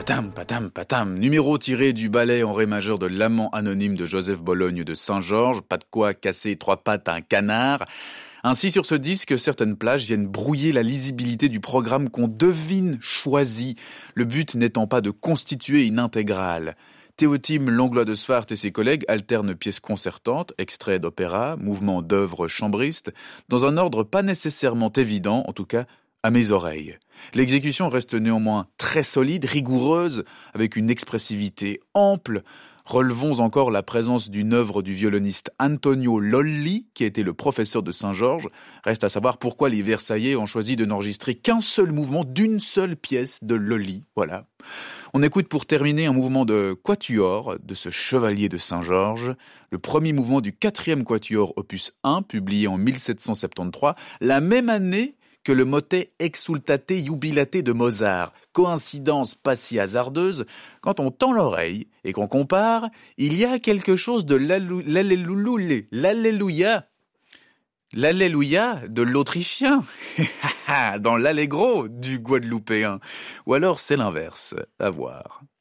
Patam, patam, patam. Numéro tiré du ballet en ré majeur de l'amant anonyme de Joseph Bologne de Saint-Georges. Pas de quoi casser trois pattes à un canard. Ainsi, sur ce disque, certaines plages viennent brouiller la lisibilité du programme qu'on devine choisi, le but n'étant pas de constituer une intégrale. Théotime Langlois de Swart et ses collègues alternent pièces concertantes, extraits d'opéra, mouvements d'œuvres chambristes, dans un ordre pas nécessairement évident, en tout cas à mes oreilles. L'exécution reste néanmoins très solide, rigoureuse, avec une expressivité ample. Relevons encore la présence d'une œuvre du violoniste Antonio Lolli, qui a été le professeur de Saint-Georges. Reste à savoir pourquoi les Versaillais ont choisi de n'enregistrer qu'un seul mouvement d'une seule pièce de Lolli. Voilà. On écoute pour terminer un mouvement de quatuor de ce chevalier de Saint-Georges, le premier mouvement du 4e quatuor opus 1, publié en 1773, la même année que le motet Exsultate Jubilate de Mozart. Coïncidence pas si hasardeuse, quand on tend l'oreille et qu'on compare, il y a quelque chose de l'alléluia de l'autrichien, dans l'allegro du guadeloupéen. Ou alors c'est l'inverse, à voir.